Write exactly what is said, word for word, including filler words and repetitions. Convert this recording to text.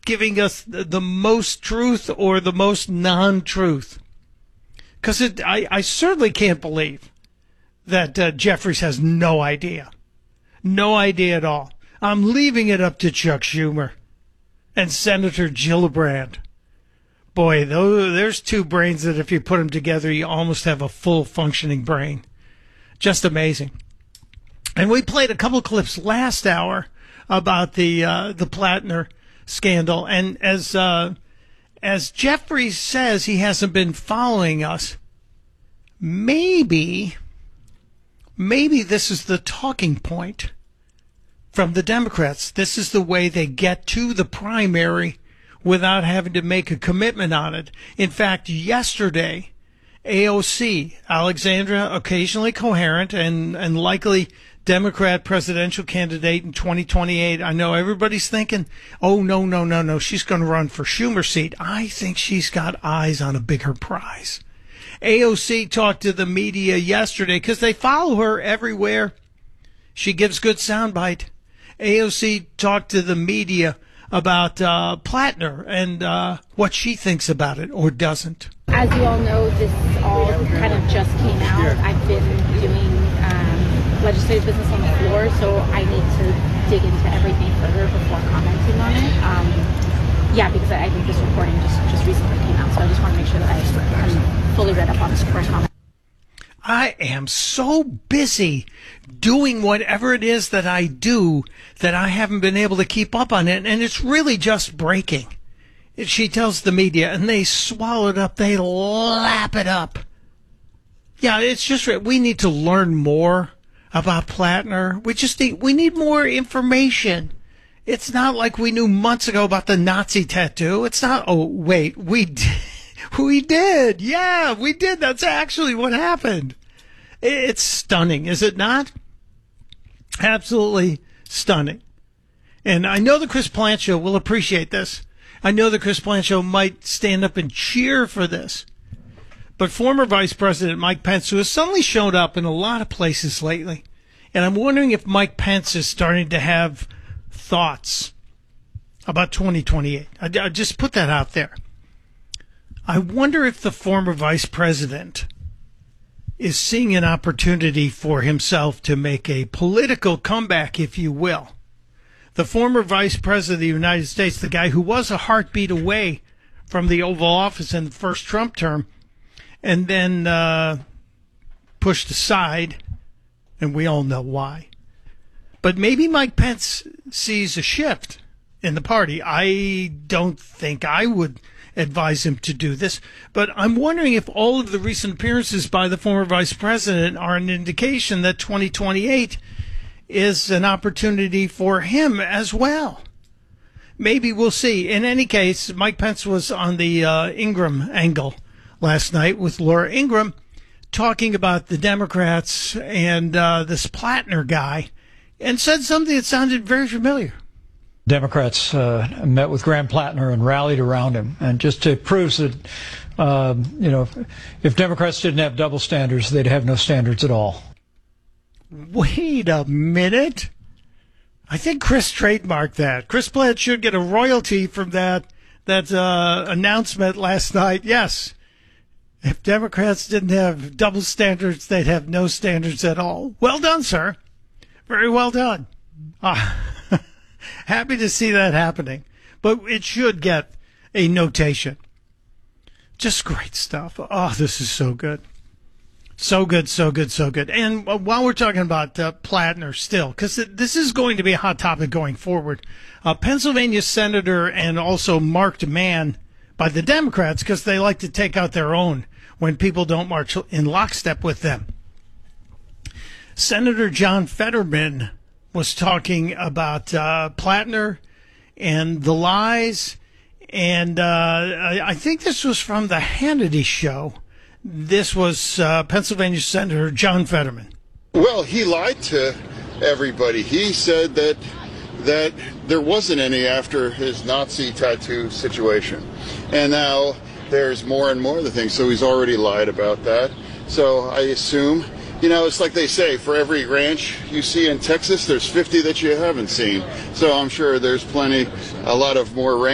giving us the, the most truth or the most non-truth. Because I, I certainly can't believe that uh, Jeffries has no idea. No idea at all. I'm leaving it up to Chuck Schumer and Senator Gillibrand. Boy, those, there's two brains that if you put them together, you almost have a full functioning brain. Just amazing. And we played a couple clips last hour about the uh, the Plattner scandal. And as uh, as Jeffries says, he hasn't been following us. Maybe, maybe this is the talking point from the Democrats. This is the way they get to the primary without having to make a commitment on it. In fact, yesterday, A O C, Alexandra, occasionally coherent and, and likely Democrat presidential candidate in twenty twenty-eight. I know everybody's thinking, oh, no, no, no, no, she's going to run for Schumer's seat. I think she's got eyes on a bigger prize. A O C talked to the media yesterday because they follow her everywhere. She gives good soundbite. A O C talked to the media about uh, Plattner and uh, what she thinks about it or doesn't. As you all know, this all kind of just came out. I've been doing um, legislative business on the floor, so I need to dig into everything further before commenting on it. Um, yeah, because I think this reporting just, just recently came out, so I just want to make sure that I am fully read up on this before I comment. I am so busy doing whatever it is that I do that I haven't been able to keep up on it, and it's really just breaking. She tells the media, and they swallow it up. They lap it up. Yeah, it's just we need to learn more about Plattner. We just need we need more information. It's not like we knew months ago about the Nazi tattoo. It's not. Oh, wait, we did. We did. Yeah, we did. That's actually what happened. It's stunning, is it not? Absolutely stunning. And I know the Chris Plante Show will appreciate this. I know the Chris Plante Show might stand up and cheer for this. But former Vice President Mike Pence, who has suddenly showed up in a lot of places lately, and I'm wondering if Mike Pence is starting to have thoughts about twenty twenty-eight. I, I just put that out there. I wonder if the former vice president is seeing an opportunity for himself to make a political comeback, if you will. The former vice president of the United States, the guy who was a heartbeat away from the Oval Office in the first Trump term, and then uh, pushed aside, and we all know why. But maybe Mike Pence sees a shift in the party. I don't think I would advise him to do this, but I'm wondering if all of the recent appearances by the former vice president are an indication that twenty twenty-eight is an opportunity for him as well. Maybe we'll see. In any case, Mike Pence was on the uh, Ingraham angle last night with Laura Ingraham talking about the Democrats and uh, this Plattner guy, and said something that sounded very familiar. Democrats uh, met with Graham Plattner and rallied around him, and just to prove that, uh, you know, if Democrats didn't have double standards, they'd have no standards at all. Wait a minute. I think Chris trademarked that. Chris Plante should get a royalty from that that uh, announcement last night. Yes, if Democrats didn't have double standards, they'd have no standards at all. Well done, sir. Very well done. Ah. Happy to see that happening, but it should get a notation. Just great stuff. Oh, this is so good. So good, so good, so good. And while we're talking about uh, Plattner still, because this is going to be a hot topic going forward, uh, Pennsylvania Senator and also marked man by the Democrats because they like to take out their own when people don't march in lockstep with them. Senator John Fetterman was talking about uh, Plattner and the lies, and uh, I think this was from the Hannity show. This was uh, Pennsylvania Senator John Fetterman. Well, he lied to everybody. He said that that there wasn't any after his Nazi tattoo situation, and now there's more and more of the things. So he's already lied about that. So I assume. You know, it's like they say, for every ranch you see in Texas, there's fifty that you haven't seen. So I'm sure there's plenty, a lot of more ranch.